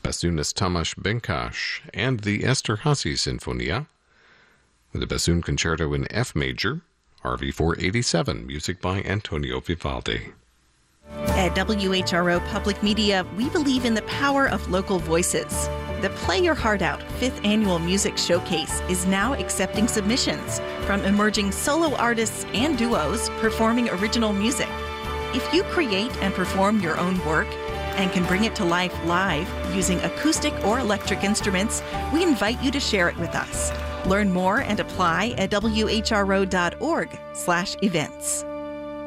bassoonist Tamas Benkash, and the Esterházy Sinfonia, with a bassoon concerto in F major, RV 487, music by Antonio Vivaldi. At WHRO Public Media, we believe in the power of local voices. The Play Your Heart Out 5th Annual Music Showcase is now accepting submissions from emerging solo artists and duos performing original music. If you create and perform your own work and can bring it to life live using acoustic or electric instruments, we invite you to share it with us. Learn more and apply at whro.org/events.